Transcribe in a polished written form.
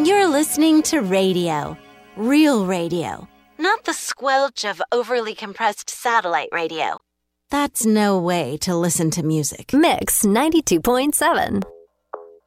You're listening to radio. Real radio. Not the squelch of overly compressed satellite radio. That's no way to listen to music. Mix 92.7.